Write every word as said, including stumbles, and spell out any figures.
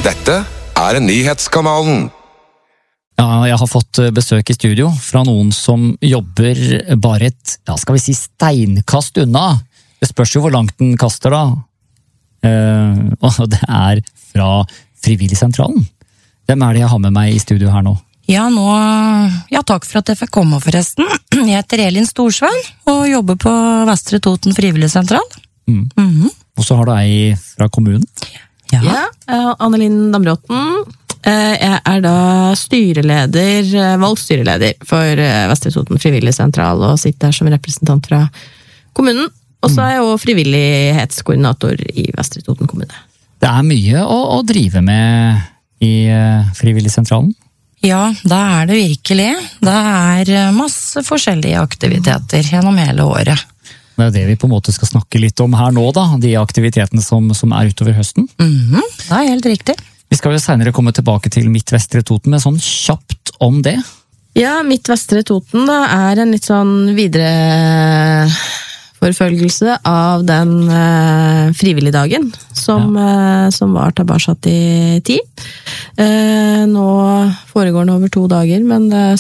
Dette er Nyhetskanalen. Ja, jeg har fått besøk i studio fra noen som jobber bare et, ja, skal vi si steinkast unna. Det spørs jo hvor langt den kaster da. Uh, og det er fra Frivilligsentralen. Hvem er det jeg har med meg i studio her nå? Ja, nå, ja, takk for at jeg fikk komme forresten. Jeg heter Elin Storsvein og jobber på Vestre Toten Frivilligsentral. Mm. Mm-hmm. Og så har du ei fra kommunen. Ja, ja Annelin Damråten. Jeg er da styreleder, valgstyreleder for Vestre Toten Frivilligsentral og sitter her som representant fra kommunen. Og så er jeg også frivillighetskoordinator i Vestre Toten kommune. Det er mye å, å drive med i Frivilligsentralen. Ja, da er det virkelig. Det er masse forskjellige aktiviteter gjennom hele året. Det er det vi på en måte skal snakke litt om her nå da, de aktivitetene som, som er utover høsten. Mhm, det er helt riktig. Vi skal jo senere komme tilbake til Midt Vestre Toten, men sånn kjapt om det. Ja, Midt Vestre Toten da, er en litt sånn videre forfølgelse av den uh, frivilligdagen som, ja. uh, som var tilbake i tid. Uh, nå foregår den over to dager, men det